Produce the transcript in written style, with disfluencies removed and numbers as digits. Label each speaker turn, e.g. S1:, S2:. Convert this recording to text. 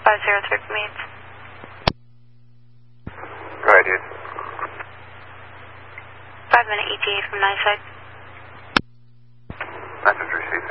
S1: 503 for Meads.
S2: Go ahead, dude.
S1: 5-minute ETA from Niside.
S2: Message received.